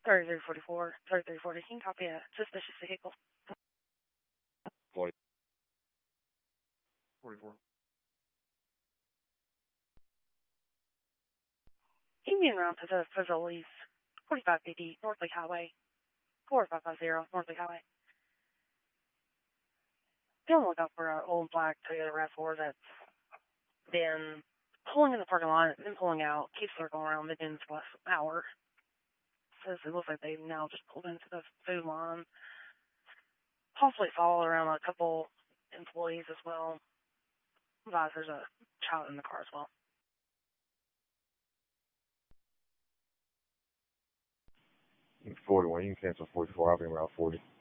3344, 3340. Can you copy a suspicious vehicle? 40. 44. Can you around to the Fazoli's 4550 North Lake Highway, 4550 North Lake Highway. Be on the lookout for an old black Toyota RAV4 that's been pulling in the parking lot, then pulling out, keeps circling around, been in for the last hour. Says it looks like they now just pulled into the food line. Possibly followed around a couple employees as well. Advise there's a child in the car as well. 41. You can cancel 44. I'll be around 40.